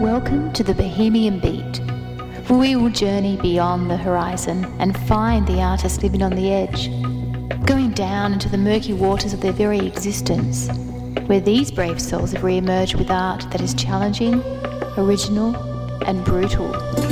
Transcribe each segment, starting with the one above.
Welcome to the Bohemian Beat, where we will journey beyond the horizon and find the artists living on the edge, going down into the murky waters of their very existence, where these brave souls have re-emerged with art that is challenging, original and brutal.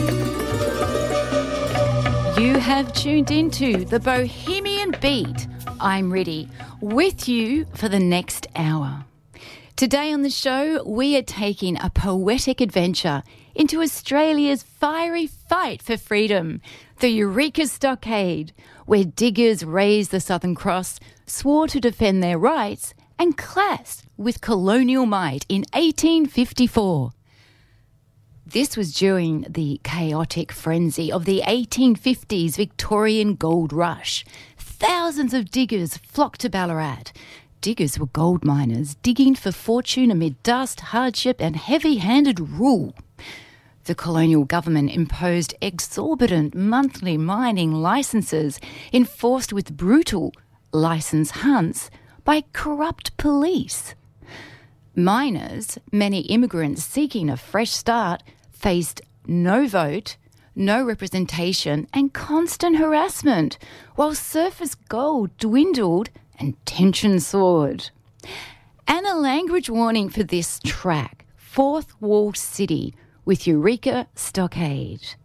You have tuned into the Bohemian Beat. I'm Riddy, with you for the next hour. Today on the show, we are taking a poetic adventure into Australia's fiery fight for freedom, the Eureka Stockade, where diggers raised the Southern Cross, swore to defend their rights, and clashed with colonial might in 1854. This was during the chaotic frenzy of the 1850s Victorian gold rush. Thousands of diggers flocked to Ballarat. Diggers were gold miners, digging for fortune amid dust, hardship and heavy-handed rule. The colonial government imposed exorbitant monthly mining licences, enforced with brutal licence hunts by corrupt police. Miners, many immigrants seeking a fresh start, faced no vote, no representation and constant harassment, while surface gold dwindled and tension soared. And a language warning for this track, Fourth Wall City with Eureka Stockade.